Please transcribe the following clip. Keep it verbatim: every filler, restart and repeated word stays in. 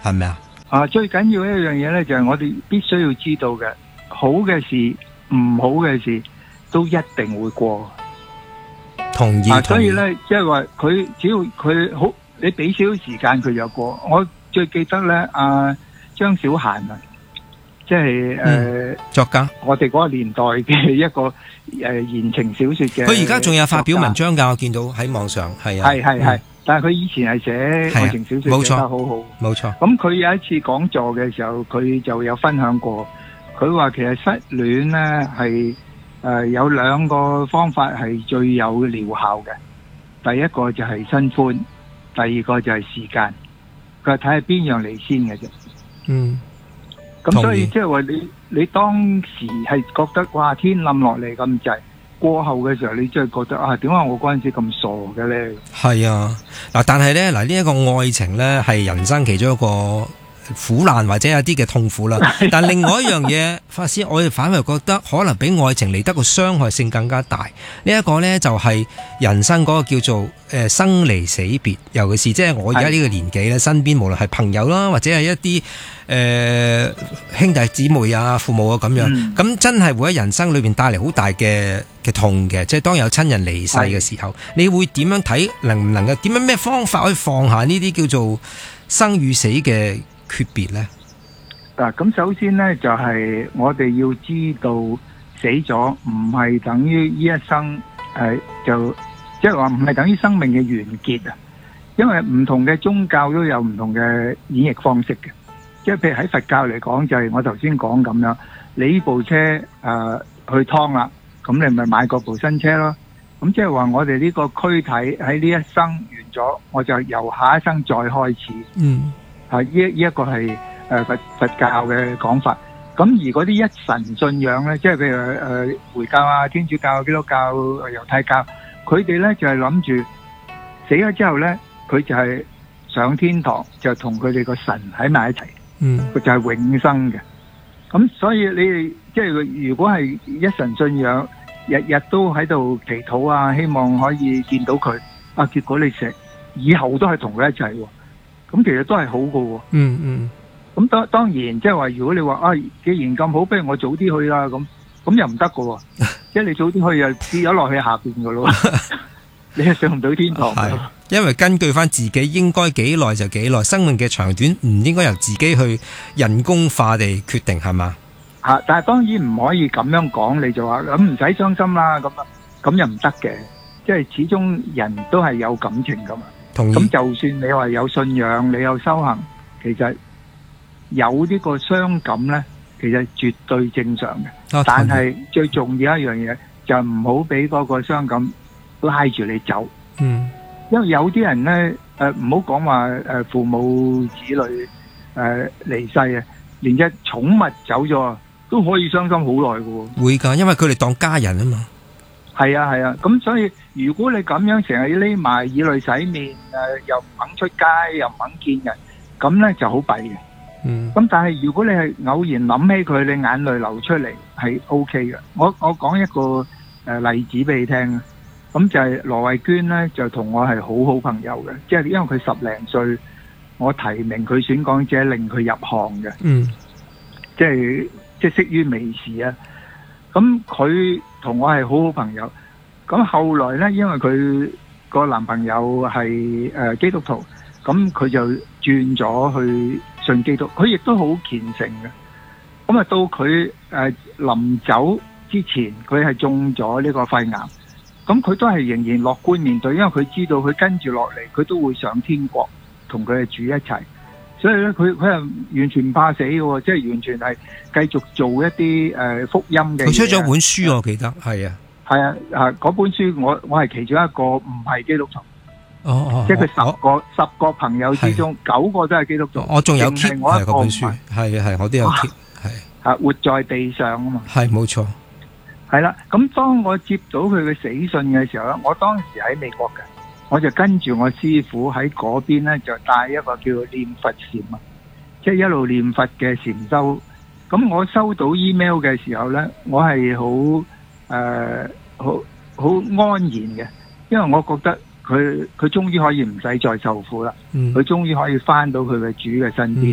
係咪啊？ 啊，最緊要一樣嘢咧，就係我哋必須要知道嘅，好嘅事、唔好嘅事都一定會過。 同意。 啊， 同意。 所以咧，即係話佢只要佢好，你俾少少時間佢就過。我最記得咧，阿張小嫻啊，即係誒、 嗯呃、作家， 我哋嗰個年代嘅一個誒、呃、言情小說嘅。 佢而家仲有發表文章㗎，我見到喺網上係啊。 係係係，但係佢以前係寫愛情小說寫得好好。 冇錯。 咁佢有一次講座嘅時候，佢就有分享過，佢話其實失戀咧係誒有兩個方法係最有療效嘅。第一個就係新歡，第二個就係時間。佢話睇下邊樣嚟先嘅啫。 嗯。 咁所以即係話你你當時係覺得哇天冧落嚟咁滯，過後嘅時候你真係覺得啊點解我嗰陣時咁傻嘅咧？ 係啊，嗱，但係咧嗱呢一個愛情咧係人生其中一個苦難或者有啲嘅痛苦啦，但另外一樣嘢，法師我哋反而覺得可能比愛情嚟得個傷害性更加大。呢、這、一個呢，就係人生嗰個叫做誒、呃、生離死別，尤其是即係我而家呢個年紀咧，身邊無論係朋友啦，或者係一啲誒、呃、兄弟姊妹啊、父母啊咁樣，咁、嗯、真係會喺人生裏邊帶嚟好大嘅嘅痛嘅。即係當有親人離世嘅時候，你會點樣睇？能唔能夠點樣咩方法可以放下呢啲叫做生與死嘅訣別呢？ 嗱，咁首先呢，就係、是、我哋要知道死咗唔係等於呢一生誒、呃、就即係話唔係等於生命嘅完結啊，因為唔同嘅宗教都有唔同嘅演繹方式嘅，即係譬如喺佛教嚟講就係、是、我頭先講咁樣，你呢部車誒、呃、去劏啦，咁你咪買嗰部新車咯，咁即係話我哋呢個軀體喺呢一生完咗，我就由下一生再開始。嗯。啊！呢一一個係誒、呃、佛佛教嘅講法，咁而嗰啲一神信仰咧，即係譬如誒、呃、回教啊、天主教、基督教、猶太教，佢哋咧就係諗住死咗之後咧，佢就係上天堂，就同佢哋個神喺埋一齊。嗯，佢就係永生嘅。咁所以你哋即係如果係一神信仰，日日都喺度祈禱啊，希望可以見到佢啊，結果你食以後都係同佢一齊喎。咁其實都係好嘅喎。嗯嗯。咁當當然，即係話，如果你話啊，既然咁好，不如我早啲去啦。咁咁又唔得嘅喎。即係你早啲去又跌咗落去下邊嘅咯。你係上唔到天堂。係。 因為根據翻自己應該幾耐就幾耐，生命嘅長短唔應該由自己去人工化地決定，係嘛？ 嚇！但係當然唔可以咁樣講，你就話咁唔使傷心啦。咁啊，咁又唔得嘅。即係始終人都係有感情㗎嘛。咁就算你話有信仰，你有修行，其實有呢個傷感呢，其實絕對正常嘅。但係最重要一樣嘢就唔好俾嗰個傷感拉住你走。嗯，因為有啲人呢，誒唔好講話誒父母子女誒、呃、離世啊，連隻寵物走咗都可以傷心好耐嘅。 會㗎，因為佢哋當家人啊嘛。 係啊係啊，咁所以如果你咁樣成日匿埋以淚洗面，誒、呃、又唔肯出街，又唔肯見人，咁咧就好弊嘅。嗯。咁但係如果你係偶然諗起佢，你眼淚流出嚟係 O K 嘅。我我講一個誒、呃、例子俾你聽啊。咁就係羅慧娟咧，就同我係好好朋友嘅，即係因為佢十零歲，我提名佢選港姐，令佢入行嘅。嗯。即係即係識於微時啊。咁佢同我係好好朋友，咁後來呢，因為佢個男朋友係誒、呃、基督徒，咁佢就轉咗去信基督，佢亦都好虔誠嘅。咁啊到佢誒臨走之前，佢係中咗呢個肺癌，咁佢都係仍然樂觀面對，因為佢知道佢跟住落嚟，佢都會上天國同佢哋住一齊。所以咧，佢佢係完全唔怕死嘅，即係完全係繼續做一啲誒、呃、福音嘅。 佢出咗本書，我記得係啊， 係啊，啊嗰本書我我係其中一個唔係基督徒。哦哦，即係佢十個、哦、十個朋友之中，九個都係基督徒。 我仲有 keep 係嗰本書，係係我都有 keep 係。 啊，活在地上啊嘛。 係冇錯。 係啦，咁當我接到佢嘅死信嘅時候咧，我當時喺美國嘅。我就跟住我師父喺嗰邊咧，就帶一個叫做念佛禪啊，即係一路念佛嘅禪修。咁我收到 email 嘅時候咧，我係好誒好好安然嘅，因為我覺得佢佢終於可以唔使再受苦啦，佢終於可以翻到佢嘅主嘅身邊。